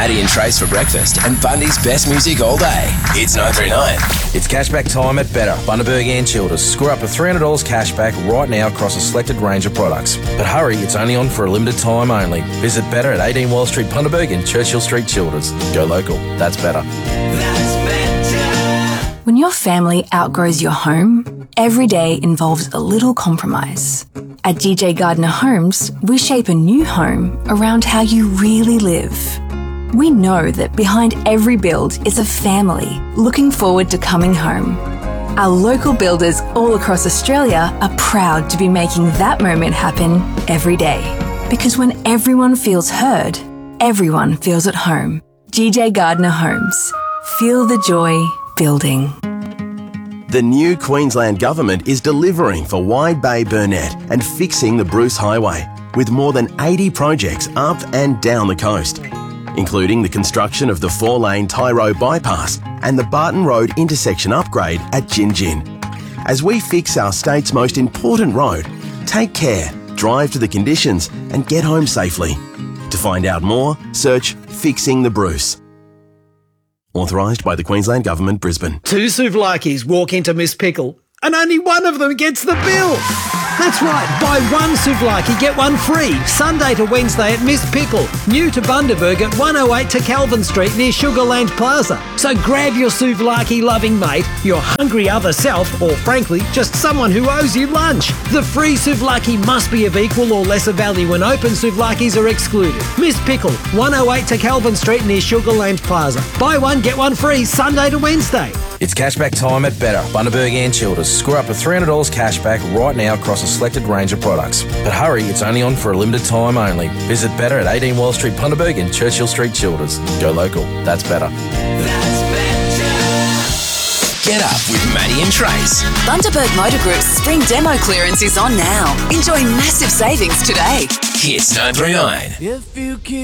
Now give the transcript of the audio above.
Maddie and Trace for breakfast and Bundy's best music all day. It's 939. It's cashback time at Better, Bundaberg and Childers. Score up to $300 cashback right now across a selected range of products. But hurry, it's only on for a limited time only. Visit Better at 18 Wall Street, Bundaberg and Churchill Street, Childers. Go local. That's better. When your family outgrows your home, every day involves a little compromise. At DJ Gardner Homes, we shape a new home around how you really live. We know that behind every build is a family looking forward to coming home. Our local builders all across Australia are proud to be making that moment happen every day. Because when everyone feels heard, everyone feels at home. DJ Gardner Homes. Feel the joy building. The new Queensland Government is delivering for Wide Bay Burnett and fixing the Bruce Highway, with more than 80 projects up and down the coast, including the construction of the 4-lane Tyro bypass and the Barton Road intersection upgrade at Gin Gin. As we fix our state's most important road, take care, drive to the conditions and get home safely. To find out more, search Fixing the Bruce. Authorised by the Queensland Government, Brisbane. Two souvlaki's walk into Miss Pickle and only one of them gets the bill. That's right, buy one souvlaki, get one free. Sunday to Wednesday at Miss Pickle. New to Bundaberg at 108 to Calvin Street near Sugarland Plaza. So grab your souvlaki loving mate, your hungry other self, or frankly, just someone who owes you lunch. The free souvlaki must be of equal or lesser value and open souvlakis are excluded. Miss Pickle, 108 to Calvin Street near Sugarland Plaza. Buy one, get one free, Sunday to Wednesday. It's cashback time at Better, Bundaberg and Childers. Score up to $300 cashback right now across a selected range of products. But hurry, it's only on for a limited time only. Visit Better at 18 Wall Street, Bundaberg and Churchill Street, Childers. Go local. That's better. Get up with Maddie and Trace. Bundaberg Motor Group's spring demo clearance is on now. Enjoy massive savings today. Hits 939.